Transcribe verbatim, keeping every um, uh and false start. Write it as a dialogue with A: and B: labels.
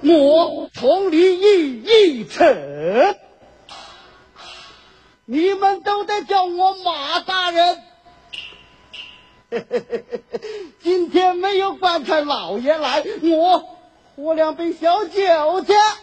A: 我同理义一尺，你们都得叫我马大人。今天没有棺材老爷来，我喝两杯小酒去。